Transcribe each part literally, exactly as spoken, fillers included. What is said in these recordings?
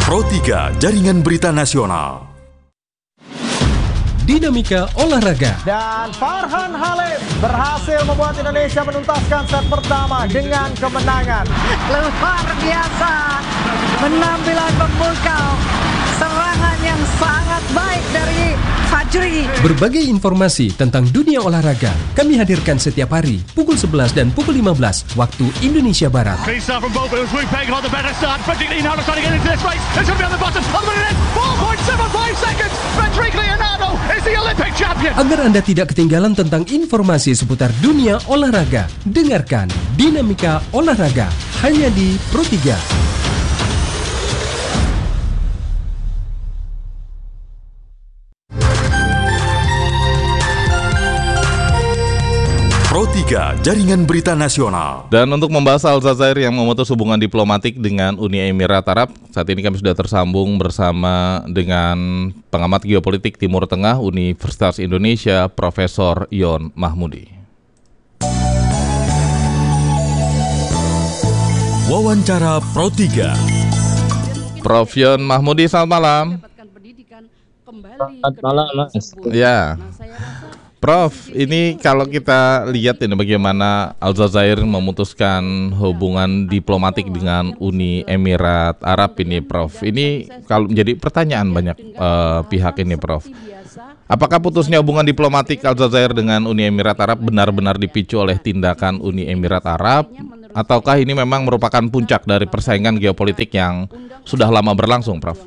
Pro tiga Jaringan Berita Nasional. Dinamika olahraga. Dan Farhan Halim berhasil membuat Indonesia menuntaskan set pertama dengan kemenangan. Luar biasa, penampilan memukau, serangan yang sangat baik dari Fajri. Berbagai informasi tentang dunia olahraga kami hadirkan setiap hari pukul sebelas dan pukul lima belas waktu Indonesia Barat. Agar Anda tidak ketinggalan tentang informasi seputar dunia olahraga, dengarkan Dinamika Olahraga hanya di Pro tiga. Pro tiga Jaringan Berita Nasional. Dan untuk membahas Aljazair yang memutus hubungan diplomatik dengan Uni Emirat Arab, saat ini kami sudah tersambung bersama dengan pengamat geopolitik Timur Tengah Universitas Indonesia, Profesor Yon Mahmudi. Wawancara Pro tiga. Prof Yon Mahmudi, selamat malam. Selamat malam, Mas. Ya. Prof, ini kalau kita lihat ini bagaimana Aljazair memutuskan hubungan diplomatik dengan Uni Emirat Arab ini, Prof. Ini kalau menjadi pertanyaan banyak uh, pihak ini, Prof. Apakah putusnya hubungan diplomatik Aljazair dengan Uni Emirat Arab benar-benar dipicu oleh tindakan Uni Emirat Arab, ataukah ini memang merupakan puncak dari persaingan geopolitik yang sudah lama berlangsung, Prof?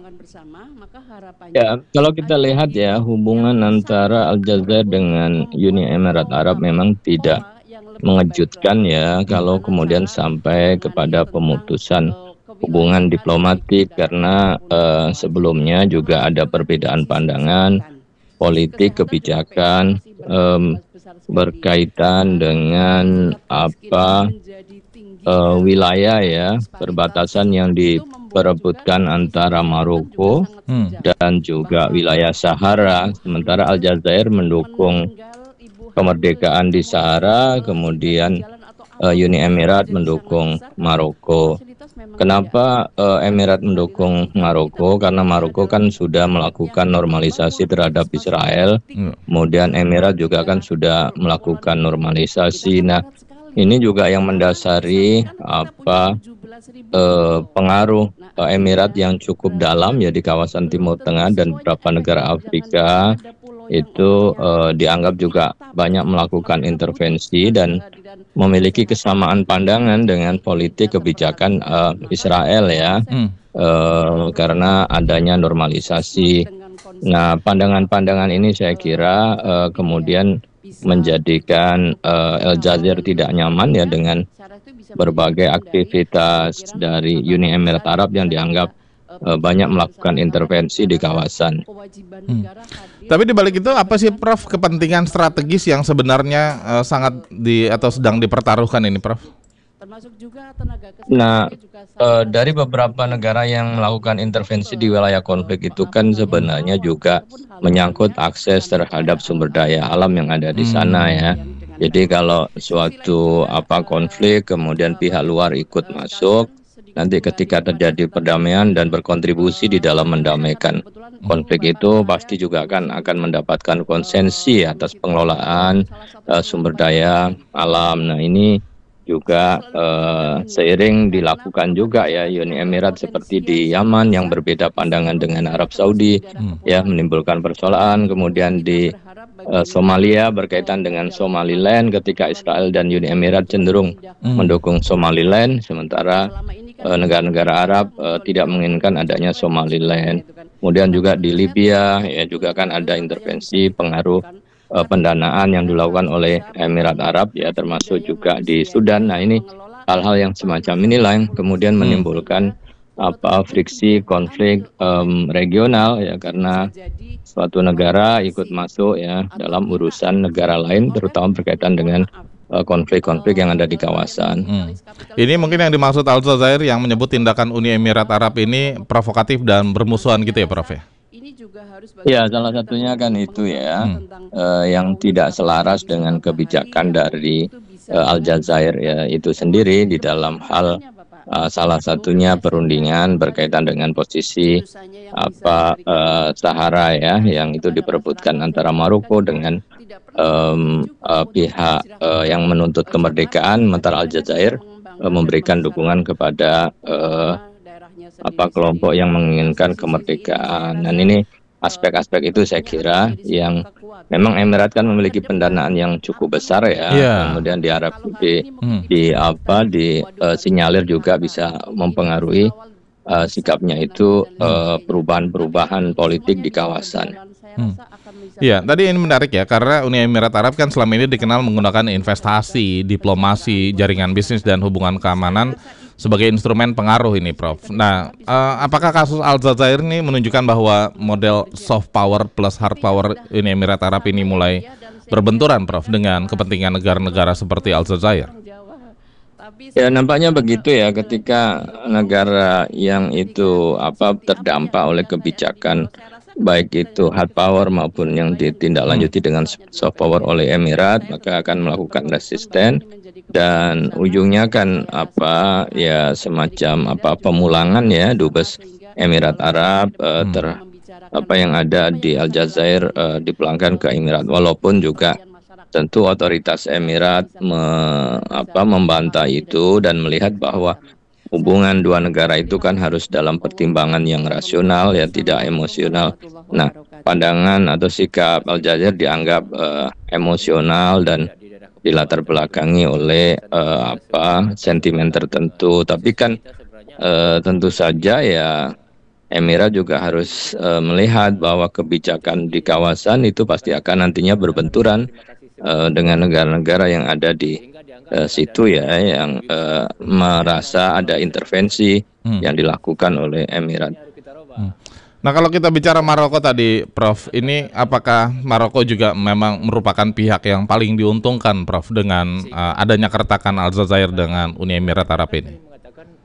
Ya, kalau kita lihat ya, hubungan antara Aljazair dengan Uni Emirat Arab memang tidak mengejutkan ya kalau kemudian sampai kepada pemutusan hubungan diplomatik, karena eh, sebelumnya juga ada perbedaan pandangan politik kebijakan eh, berkaitan dengan apa eh, wilayah ya, perbatasan yang diperebutkan antara Maroko hmm. dan juga wilayah Sahara. Sementara Aljazair mendukung kemerdekaan di Sahara, kemudian uh, Uni Emirat mendukung Maroko. Kenapa uh, Emirat mendukung Maroko? Karena Maroko kan sudah melakukan normalisasi terhadap Israel, hmm. kemudian Emirat juga kan sudah melakukan normalisasi. Nah, ini juga yang mendasari apa eh, pengaruh eh, Emirat yang cukup dalam ya di kawasan Timur Tengah dan beberapa negara Afrika itu eh, dianggap juga banyak melakukan intervensi dan memiliki kesamaan pandangan dengan politik kebijakan eh, Israel ya, hmm. eh, karena adanya normalisasi. Nah, pandangan-pandangan ini saya kira eh, kemudian menjadikan uh, Aljazair tidak nyaman ya dengan berbagai aktivitas dari Uni Emirat Arab yang dianggap uh, banyak melakukan intervensi di kawasan. Hmm. Tapi di balik itu apa sih, Prof, kepentingan strategis yang sebenarnya uh, sangat di atau sedang dipertaruhkan ini, Prof? Nah, uh, dari beberapa negara yang melakukan intervensi di wilayah konflik itu kan sebenarnya juga menyangkut akses terhadap sumber daya alam yang ada di sana ya. Jadi kalau suatu apa konflik kemudian pihak luar ikut masuk, nanti ketika terjadi perdamaian dan berkontribusi di dalam mendamaikan konflik itu pasti juga akan akan mendapatkan konsensi atas pengelolaan uh, sumber daya alam. Nah, ini juga uh, seiring dilakukan juga ya Uni Emirat seperti di Yaman yang berbeda pandangan dengan Arab Saudi hmm. ya, menimbulkan persoalan. Kemudian di uh, Somalia berkaitan dengan Somaliland ketika Israel dan Uni Emirat cenderung hmm. mendukung Somaliland, sementara uh, negara-negara Arab uh, tidak menginginkan adanya Somaliland. Kemudian juga di Libya ya juga kan ada intervensi pengaruh Uh, pendanaan yang dilakukan oleh Emirat Arab ya, termasuk juga di Sudan. Nah, ini hal-hal yang semacam inilah yang kemudian menimbulkan apa friksi konflik um, regional ya, karena suatu negara ikut masuk ya dalam urusan negara lain, terutama berkaitan dengan uh, konflik-konflik yang ada di kawasan. Hmm. Ini mungkin yang dimaksud Aljazair yang menyebut tindakan Uni Emirat Arab ini provokatif dan bermusuhan gitu ya, Prof ya? Ya, salah satunya kan itu ya, hmm. uh, yang tidak selaras dengan kebijakan dari uh, Aljazair ya itu sendiri di dalam hal uh, salah satunya perundingan berkaitan dengan posisi apa uh, Sahara ya, yang itu diperebutkan antara Maroko dengan um, uh, pihak uh, yang menuntut kemerdekaan, sementara Aljazair uh, memberikan dukungan kepada uh, apa kelompok yang menginginkan kemerdekaan. Dan ini aspek-aspek itu saya kira yang memang Emirat kan memiliki pendanaan yang cukup besar ya, yeah. kemudian diharap di, hmm. di apa di uh, sinyalir juga bisa mempengaruhi uh, sikapnya itu uh, perubahan-perubahan politik di kawasan. Hmm. Iya, tadi ini menarik ya, karena Uni Emirat Arab kan selama ini dikenal menggunakan investasi, diplomasi, jaringan bisnis dan hubungan keamanan sebagai instrumen pengaruh ini, Prof. Nah, uh, apakah kasus Aljazair ini menunjukkan bahwa model soft power plus hard power Uni Emirat Arab ini mulai berbenturan, Prof, dengan kepentingan negara-negara seperti Aljazair? Ya, nampaknya begitu ya, ketika negara yang itu apa terdampak oleh kebijakan baik itu hard power maupun yang ditindaklanjuti dengan soft power oleh Emirat, maka akan melakukan resisten dan ujungnya kan apa ya semacam apa pemulangan ya dubes Emirat Arab uh, ter apa yang ada di Aljazair uh, dipulangkan ke Emirat, walaupun juga tentu otoritas Emirat me, apa membantah itu dan melihat bahwa hubungan dua negara itu kan harus dalam pertimbangan yang rasional ya, tidak emosional. Nah, pandangan atau sikap Aljazair dianggap uh, emosional dan dilatar belakangi oleh uh, apa sentimen tertentu. Tapi kan uh, tentu saja ya Emirat juga harus uh, melihat bahwa kebijakan di kawasan itu pasti akan nantinya berbenturan uh, dengan negara-negara yang ada di Uh, situ ya, yang uh, merasa ada intervensi hmm. yang dilakukan oleh Emirat. Hmm. Nah, kalau kita bicara Maroko tadi, Prof, ini apakah Maroko juga memang merupakan pihak yang paling diuntungkan, Prof, dengan uh, adanya keretakan Aljazair dengan Uni Emirat Arab ini?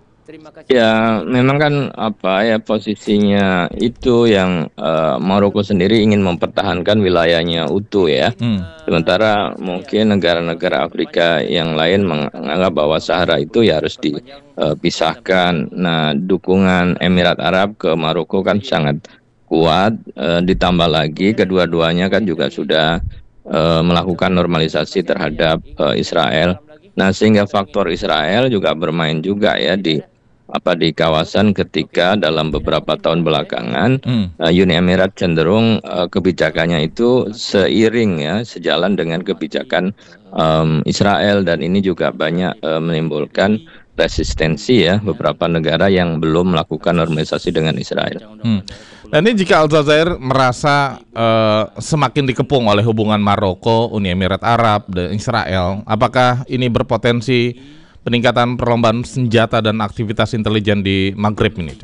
Ya, memang kan apa ya posisinya itu yang uh, Maroko sendiri ingin mempertahankan wilayahnya utuh ya. Hmm. Sementara mungkin negara-negara Afrika yang lain menganggap bahwa Sahara itu ya harus dipisahkan. Nah, dukungan Emirat Arab ke Maroko kan sangat kuat. Uh, ditambah lagi kedua-duanya kan juga sudah uh, melakukan normalisasi terhadap uh, Israel. Nah, sehingga faktor Israel juga bermain juga ya di apa di kawasan ketika dalam beberapa tahun belakangan hmm. uh, Uni Emirat cenderung uh, kebijakannya itu seiring ya sejalan dengan kebijakan um, Israel, dan ini juga banyak uh, menimbulkan resistensi ya beberapa negara yang belum melakukan normalisasi dengan Israel. Hmm. Dan ini jika Aljazair merasa uh, semakin dikepung oleh hubungan Maroko, Uni Emirat Arab dan Israel, apakah ini berpotensi peningkatan perlombaan senjata dan aktivitas intelijen di Maghrib ini?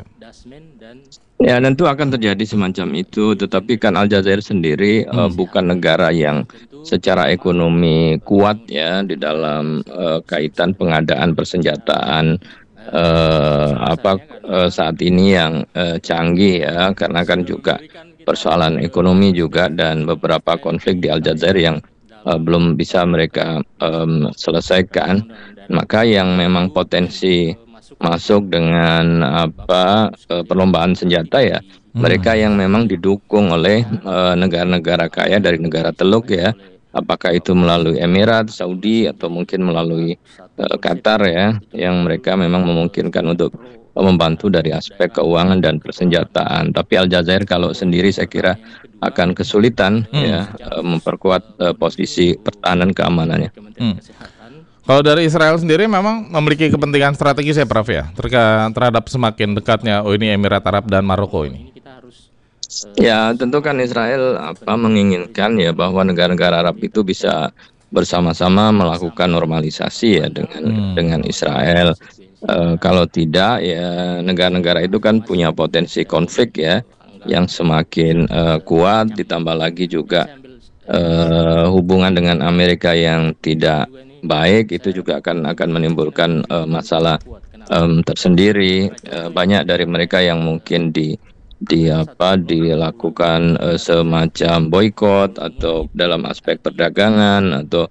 Ya, tentu akan terjadi semacam itu, tetapi kan Aljazair sendiri hmm. uh, bukan negara yang secara ekonomi kuat ya di dalam uh, kaitan pengadaan persenjataan uh, apa uh, saat ini yang uh, canggih ya, karena kan juga persoalan ekonomi juga dan beberapa konflik di Aljazair yang uh, belum bisa mereka um, selesaikan. Maka yang memang potensi masuk dengan apa uh, perlombaan senjata ya hmm. mereka yang memang didukung oleh uh, negara-negara kaya dari negara teluk ya, apakah itu melalui Emirat, Saudi atau mungkin melalui uh, Qatar ya, yang mereka memang memungkinkan untuk uh, membantu dari aspek keuangan dan persenjataan. Tapi Aljazair kalau sendiri saya kira akan kesulitan hmm. ya uh, memperkuat uh, posisi pertahanan keamanannya. Hmm. Kalau dari Israel sendiri memang memiliki kepentingan strategis ya, Prof ya, terkait terhadap semakin dekatnya Uni Emirat Arab dan Maroko ini. Ya, tentu kan Israel apa menginginkan ya bahwa negara-negara Arab itu bisa bersama-sama melakukan normalisasi ya dengan hmm. dengan Israel. E, kalau tidak ya negara-negara itu kan punya potensi konflik ya yang semakin e, kuat, ditambah lagi juga e, hubungan dengan Amerika yang tidak baik itu juga akan akan menimbulkan uh, masalah um, tersendiri. Uh, banyak dari mereka yang mungkin di di apa dilakukan uh, semacam boikot atau dalam aspek perdagangan atau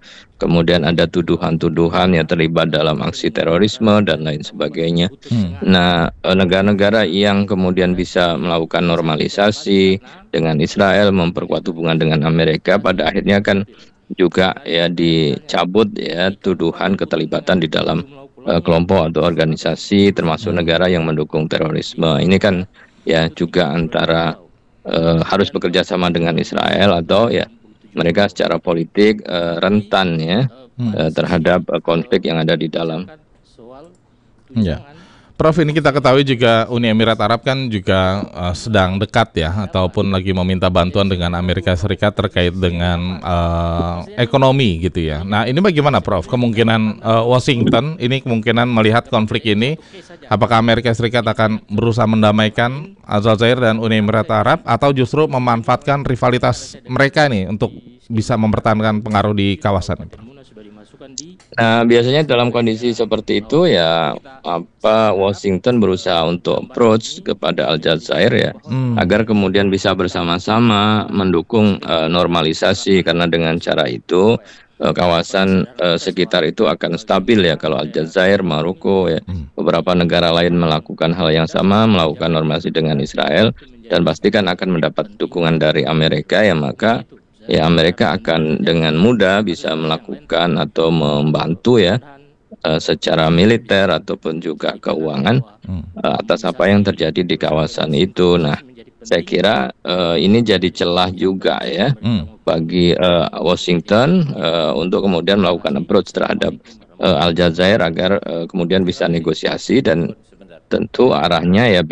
kemudian ada tuduhan-tuduhan yang terlibat dalam aksi terorisme dan lain sebagainya. Hmm. Nah, negara-negara yang kemudian bisa melakukan normalisasi dengan Israel, memperkuat hubungan dengan Amerika, pada akhirnya kan juga ya dicabut ya tuduhan keterlibatan di dalam uh, kelompok atau organisasi, termasuk negara yang mendukung terorisme. Ini kan ya juga antara uh, harus bekerja sama dengan Israel atau ya mereka secara politik uh, rentan ya uh, terhadap uh, konflik yang ada di dalam. Ya. Prof, ini kita ketahui juga Uni Emirat Arab kan juga uh, sedang dekat ya, ataupun lagi meminta bantuan dengan Amerika Serikat terkait dengan uh, ekonomi gitu ya. Nah, ini bagaimana Prof? Kemungkinan uh, Washington ini kemungkinan melihat konflik ini, apakah Amerika Serikat akan berusaha mendamaikan Aljazair dan Uni Emirat Arab, atau justru memanfaatkan rivalitas mereka nih untuk bisa mempertahankan pengaruh di kawasan ini? Nah, biasanya dalam kondisi seperti itu ya apa Washington berusaha untuk approach kepada Aljazair ya hmm. agar kemudian bisa bersama-sama mendukung uh, normalisasi, karena dengan cara itu uh, kawasan uh, sekitar itu akan stabil ya. Kalau Aljazair, Maroko ya hmm. beberapa negara lain melakukan hal yang sama, melakukan normalisasi dengan Israel, dan pastikan akan mendapat dukungan dari Amerika ya, maka ya Amerika akan dengan mudah bisa melakukan atau membantu ya uh, secara militer ataupun juga keuangan uh, atas apa yang terjadi di kawasan itu. Nah, saya kira uh, ini jadi celah juga ya hmm. bagi uh, Washington uh, untuk kemudian melakukan approach terhadap uh, Aljazair agar uh, kemudian bisa negosiasi, dan tentu arahnya ya